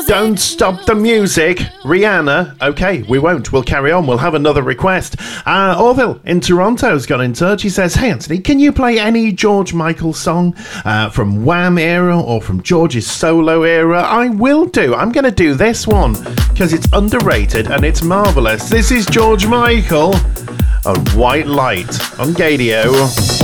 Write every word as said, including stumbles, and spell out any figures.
Don't stop the music. Rihanna. Okay, we won't. We'll carry on. We'll have another request. Uh, Orville in Toronto's got in touch. He says, hey, Anthony, can you play any George Michael song uh, from Wham era or from George's solo era? I will do. I'm going to do this one because it's underrated and it's marvellous. This is George Michael on White Light on Gadio.